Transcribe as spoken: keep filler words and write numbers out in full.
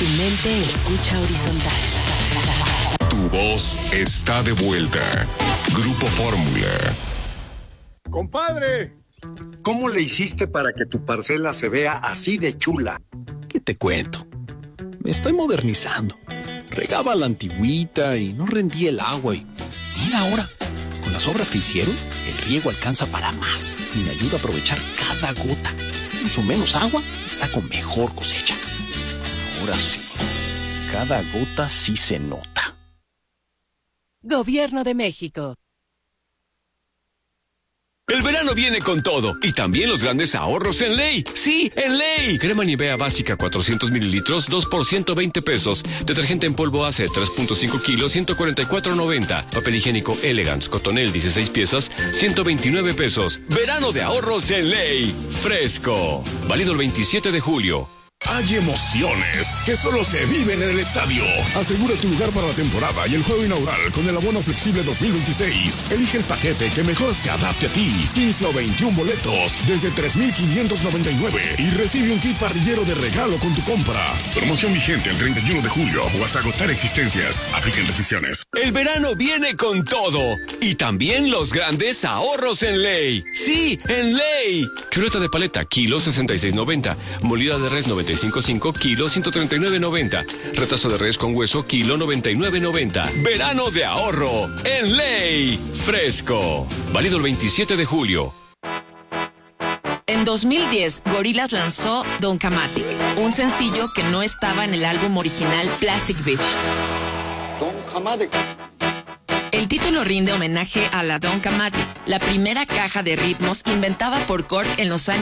Tu mente escucha horizontal. Tu voz está de vuelta. Grupo Fórmula. ¡Compadre! ¿Cómo le hiciste para que tu parcela se vea así de chula? ¿Qué te cuento? Me estoy modernizando. Regaba la antigüita y no rendía el agua y... Mira ahora, con las obras que hicieron, el riego alcanza para más y me ayuda a aprovechar cada gota. Uso menos agua y saco mejor cosecha. Ahora sí, cada gota sí se nota. Gobierno de México. El verano viene con todo y también los grandes ahorros en Ley. ¡Sí, en Ley! Crema Nivea básica cuatrocientos mililitros, dos por ciento veinte pesos. Detergente en polvo A C tres punto cinco kilos, ciento cuarenta y cuatro noventa. Papel higiénico Elegance Cotonel dieciséis piezas, ciento veintinueve pesos. Verano de ahorros en Ley. Fresco. Válido el veintisiete de julio. Hay emociones que solo se viven en el estadio. Asegura tu lugar para la temporada y el juego inaugural con el abono flexible dos mil veintiséis. Elige el paquete que mejor se adapte a ti. quince o veintiún boletos desde tres mil quinientos noventa y nueve y recibe un kit parrillero de regalo con tu compra. Promoción vigente el treinta y uno de julio o hasta agotar existencias. Apliquen restricciones. El verano viene con todo y también los grandes ahorros en Ley. ¡Sí, en Ley! Chuleta de paleta, kilo sesenta y seis noventa. Molida de res noventa y cinco punto cinco, kilo ciento treinta y nueve noventa. Retazo de res con hueso, kilo noventa y nueve noventa. Verano de ahorro en Ley. Fresco. Válido el veintisiete de julio. En dos mil diez, Gorillaz lanzó Donkamatic, un sencillo que no estaba en el álbum original Plastic Beach. Donkamatic. El título rinde homenaje a la Donkamatic, la primera caja de ritmos inventada por Korg en los años